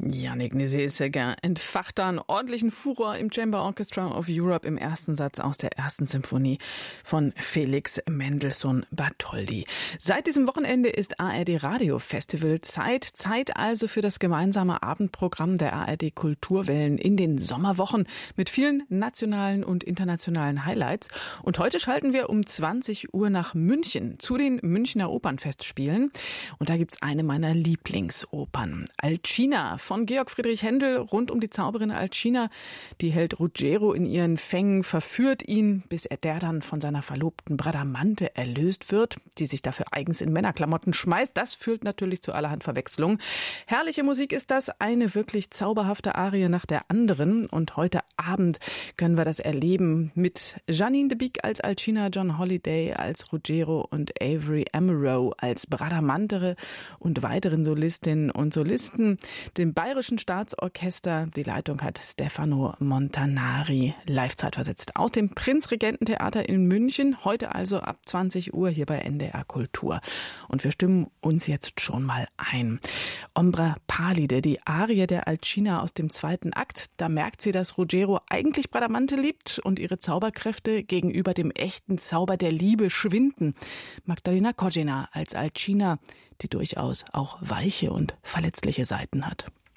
Yannick Nézet-Séguin entfacht da einen ordentlichen Furor im Chamber Orchestra of Europe im ersten Satz aus der ersten Symphonie von Felix Mendelssohn Bartholdy. Seit diesem Wochenende ist ARD Radio Festival Zeit also für das gemeinsame Abendprogramm der ARD Kulturwellen in den Sommerwochen mit vielen nationalen und internationalen Highlights. Und heute schalten wir um 20 Uhr nach München zu den Münchner Opernfestspielen. Und da gibt's eine meiner Lieblingsopern, Alcina von Georg Friedrich Händel, rund um die Zauberin Alcina. Die hält Ruggiero in ihren Fängen, verführt ihn, bis der dann von seiner Verlobten Bradamante erlöst wird, die sich dafür eigens in Männerklamotten schmeißt. Das führt natürlich zu allerhand Verwechslungen. Herrliche Musik ist das, eine wirklich zauberhafte Arie nach der anderen. Und heute Abend können wir das erleben mit Janine de Beek als Alcina, John Holliday als Ruggiero und Avery Amaro als Bradamante und weiteren Solistinnen und Solisten. Dem Bayerischen Staatsorchester, die Leitung hat Stefano Montanari, live zeitversetzt aus dem Prinzregententheater in München. Heute also ab 20 Uhr hier bei NDR Kultur. Und wir stimmen uns jetzt schon mal ein. Ombra Pallide, die Arie der Alcina aus dem zweiten Akt. Da merkt sie, dass Ruggiero eigentlich Bradamante liebt und ihre Zauberkräfte gegenüber dem echten Zauber der Liebe schwinden. Magdalena Kozina als Alcina, die durchaus auch weiche und verletzliche Seiten hat.